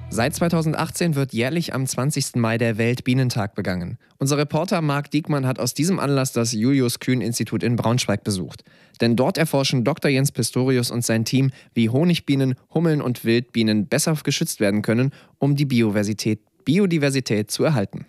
Seit 2018 wird jährlich am 20. Mai der Weltbienentag begangen. Unser Reporter Marc Diekmann hat aus diesem Anlass das Julius-Kühn-Institut in Braunschweig besucht. Denn dort erforschen Dr. Jens Pistorius und sein Team, wie Honigbienen, Hummeln und Wildbienen besser geschützt werden können, um die Biodiversität zu erhalten.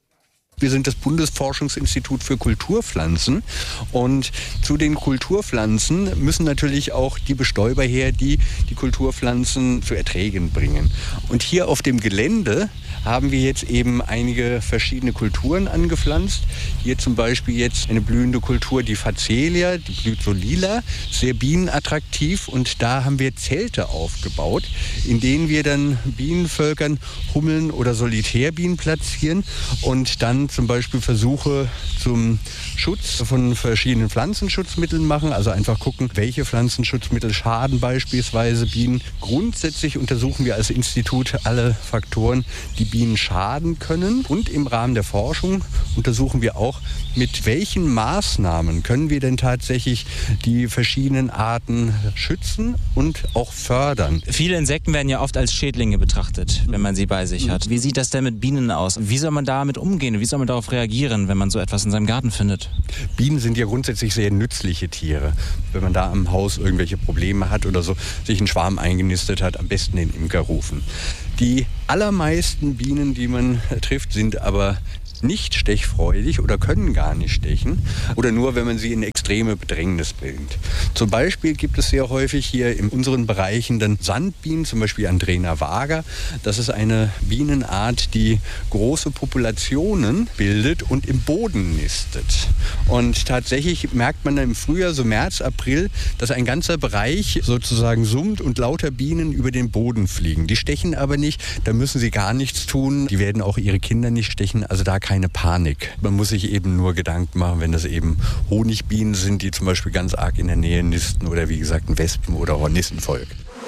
Wir sind das Bundesforschungsinstitut für Kulturpflanzen und zu den Kulturpflanzen müssen natürlich auch die Bestäuber her, die die Kulturpflanzen zu Erträgen bringen. Und hier auf dem Gelände haben wir jetzt eben einige verschiedene Kulturen angepflanzt. Hier zum Beispiel jetzt eine blühende Kultur, die Facelia, die blüht so lila, sehr bienenattraktiv. Und da haben wir Zelte aufgebaut, in denen wir dann Bienenvölkern Hummeln oder Solitärbienen platzieren und dann zum Beispiel Versuche zum Schutz von verschiedenen Pflanzenschutzmitteln machen. Also einfach gucken, welche Pflanzenschutzmittel schaden beispielsweise Bienen. Grundsätzlich untersuchen wir als Institut alle Faktoren, die Bienen schaden können. Und im Rahmen der Forschung untersuchen wir auch, mit welchen Maßnahmen können wir denn tatsächlich die verschiedenen Arten schützen und auch fördern. Viele Insekten werden ja oft als Schädlinge betrachtet, wenn man sie bei sich hat. Wie sieht das denn mit Bienen aus? Wie soll man damit umgehen? Wie soll man darauf reagieren, wenn man so etwas in seinem Garten findet? Bienen sind ja grundsätzlich sehr nützliche Tiere. Wenn man da am Haus irgendwelche Probleme hat oder so, sich einen Schwarm eingenistet hat, am besten den Imker rufen. Die allermeisten Bienen, die man trifft, sind aber nicht stechfreudig oder können gar nicht stechen oder nur, wenn man sie in extreme Bedrängnis bringt. Zum Beispiel gibt es sehr häufig hier in unseren Bereichen dann Sandbienen, zum Beispiel Andrena vaga. Das ist eine Bienenart, die große Populationen bildet und im Boden nistet. Und tatsächlich merkt man dann im Frühjahr, so März, April, dass ein ganzer Bereich sozusagen summt und lauter Bienen über den Boden fliegen. Die stechen aber nicht, da müssen sie gar nichts tun. Die werden auch ihre Kinder nicht stechen, also da keine Panik. Man muss sich eben nur Gedanken machen, wenn das eben Honigbienen sind, die zum Beispiel ganz arg in der Nähe nisten oder wie gesagt ein Wespen- oder Hornissenvolk.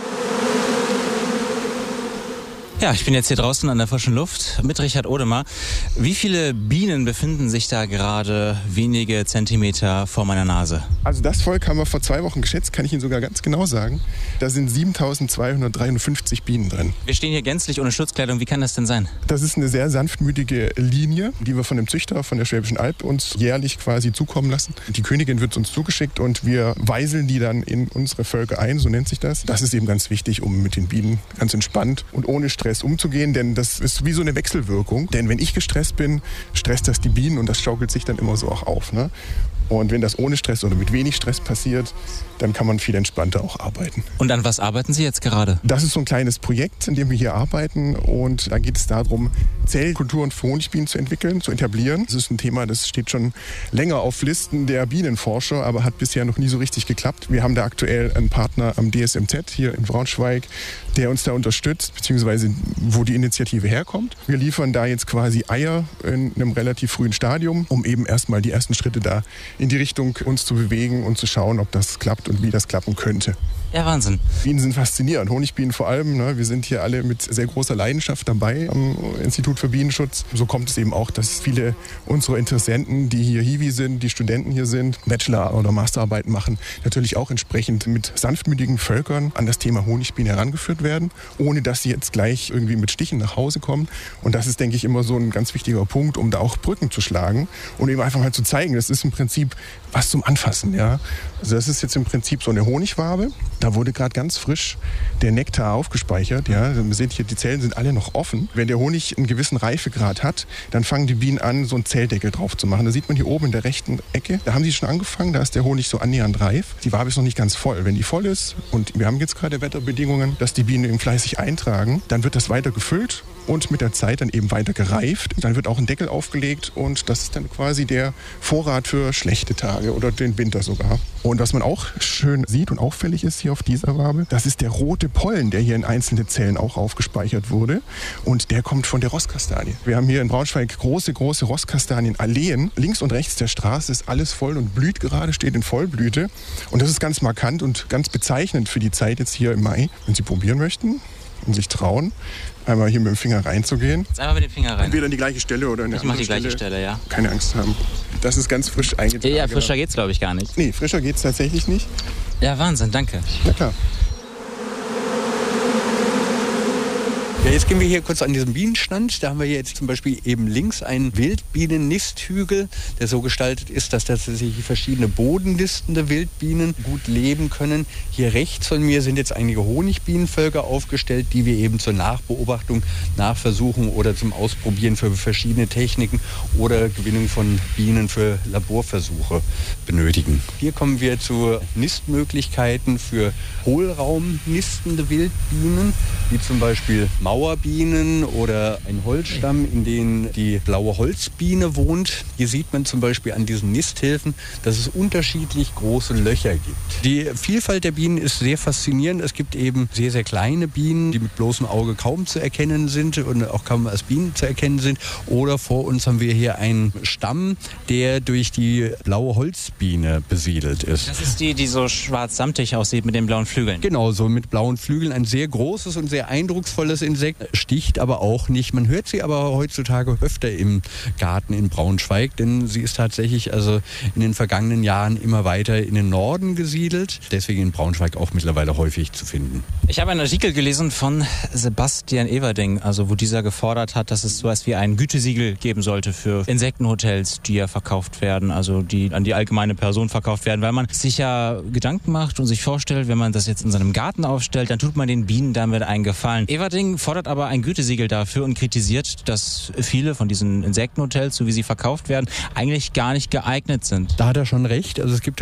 Ja, ich bin jetzt hier draußen an der frischen Luft mit Richard Odemer. Wie viele Bienen befinden sich da gerade wenige Zentimeter vor meiner Nase? Also das Volk haben wir vor 2 Wochen geschätzt, kann ich Ihnen sogar ganz genau sagen. Da sind 7.253 Bienen drin. Wir stehen hier gänzlich ohne Schutzkleidung. Wie kann das denn sein? Das ist eine sehr sanftmütige Linie, die wir von dem Züchter von der Schwäbischen Alb uns jährlich quasi zukommen lassen. Die Königin wird uns zugeschickt und wir weiseln die dann in unsere Völker ein, so nennt sich das. Das ist eben ganz wichtig, um mit den Bienen ganz entspannt und ohne Stress umzugehen, denn das ist wie so eine Wechselwirkung. Denn wenn ich gestresst bin, stresst das die Bienen und das schaukelt sich dann immer so auch auf. Ne? Und wenn das ohne Stress oder mit wenig Stress passiert, dann kann man viel entspannter auch arbeiten. Und an was arbeiten Sie jetzt gerade? Das ist so ein kleines Projekt, in dem wir hier arbeiten. Und da geht es darum, Zellkulturen für Honigbienen zu entwickeln, zu etablieren. Das ist ein Thema, das steht schon länger auf Listen der Bienenforscher, aber hat bisher noch nie so richtig geklappt. Wir haben da aktuell einen Partner am DSMZ hier in Braunschweig, der uns da unterstützt, beziehungsweise wo die Initiative herkommt. Wir liefern da jetzt quasi Eier in einem relativ frühen Stadium, um eben erstmal die ersten Schritte da in die Richtung uns zu bewegen und zu schauen, ob das klappt und wie das klappen könnte. Ja, Wahnsinn. Bienen sind faszinierend, Honigbienen vor allem. Ne? Wir sind hier alle mit sehr großer Leidenschaft dabei am Institut für Bienenschutz. So kommt es eben auch, dass viele unserer Interessenten, die hier Hiwi sind, die Studenten hier sind, Bachelor- oder Masterarbeiten machen, natürlich auch entsprechend mit sanftmütigen Völkern an das Thema Honigbienen herangeführt werden, ohne dass sie jetzt gleich irgendwie mit Stichen nach Hause kommen. Und das ist, denke ich, immer so ein ganz wichtiger Punkt, um da auch Brücken zu schlagen und eben einfach mal zu zeigen, das ist im Prinzip was zum Anfassen. Ja? Also das ist jetzt im Prinzip so eine Honigwabe. Da wurde gerade ganz frisch der Nektar aufgespeichert. Ja? Also wir sehen hier, die Zellen sind alle noch offen. Wenn der Honig einen gewissen Reifegrad hat, dann fangen die Bienen an, so einen Zelldeckel drauf zu machen. Da sieht man hier oben in der rechten Ecke, da haben sie schon angefangen, da ist der Honig so annähernd reif. Die Wabe ist noch nicht ganz voll. Wenn die voll ist, und wir haben jetzt gerade Wetterbedingungen, dass die Bienen eben fleißig eintragen, dann wird das weiter gefüllt und mit der Zeit dann eben weiter gereift. Dann wird auch ein Deckel aufgelegt und das ist dann quasi der Vorrat für schlechte Tage oder den Winter sogar. Und was man auch schön sieht und auffällig ist hier auf dieser Wabe, das ist der rote Pollen, der hier in einzelne Zellen auch aufgespeichert wurde. Und der kommt von der Rosskastanie. Wir haben hier in Braunschweig große Rosskastanienalleen. Links und rechts der Straße ist alles voll und blüht gerade, steht in Vollblüte. Und das ist ganz markant und ganz bezeichnend für die Zeit jetzt hier im Mai. Wenn Sie probieren möchten und sich trauen, einmal hier mit dem Finger reinzugehen. Jetzt einmal mit dem Finger rein. Entweder an die gleiche Stelle oder in eine andere Stelle. Ich mache die gleiche Stelle, ja. Keine Angst haben. Das ist ganz frisch eingetragen. Ja, frischer geht's, glaube ich, gar nicht. Nee, frischer geht's tatsächlich nicht. Ja, Wahnsinn, danke. Na klar. Ja, jetzt gehen wir hier kurz an diesem Bienenstand. Da haben wir jetzt zum Beispiel eben links einen Wildbienen-Nisthügel, der so gestaltet ist, dass tatsächlich verschiedene bodennistende Wildbienen gut leben können. Hier rechts von mir sind jetzt einige Honigbienenvölker aufgestellt, die wir eben zur Nachbeobachtung, Nachversuchung oder zum Ausprobieren für verschiedene Techniken oder Gewinnung von Bienen für Laborversuche benötigen. Hier kommen wir zu Nistmöglichkeiten für hohlraumnistende Wildbienen, wie zum Beispiel Mauerbienen oder ein Holzstamm, in dem die blaue Holzbiene wohnt. Hier sieht man zum Beispiel an diesen Nisthilfen, dass es unterschiedlich große Löcher gibt. Die Vielfalt der Bienen ist sehr faszinierend. Es gibt eben sehr, sehr kleine Bienen, die mit bloßem Auge kaum zu erkennen sind und auch kaum als Bienen zu erkennen sind. Oder vor uns haben wir hier einen Stamm, der durch die blaue Holzbiene besiedelt ist. Das ist die so schwarz-samtig aussieht mit den blauen Flügeln. Genau, so mit blauen Flügeln. Ein sehr großes und sehr eindrucksvolles Insekt. Sticht aber auch nicht. Man hört sie aber heutzutage öfter im Garten in Braunschweig, denn sie ist tatsächlich also in den vergangenen Jahren immer weiter in den Norden gesiedelt. Deswegen in Braunschweig auch mittlerweile häufig zu finden. Ich habe einen Artikel gelesen von Sebastian Everding, also wo dieser gefordert hat, dass es sowas wie ein Gütesiegel geben sollte für Insektenhotels, die ja verkauft werden, also die an die allgemeine Person verkauft werden, weil man sich ja Gedanken macht und sich vorstellt, wenn man das jetzt in seinem Garten aufstellt, dann tut man den Bienen damit einen Gefallen. Everding fordert aber ein Gütesiegel dafür und kritisiert, dass viele von diesen Insektenhotels, so wie sie verkauft werden, eigentlich gar nicht geeignet sind. Da hat er schon recht. Also es gibt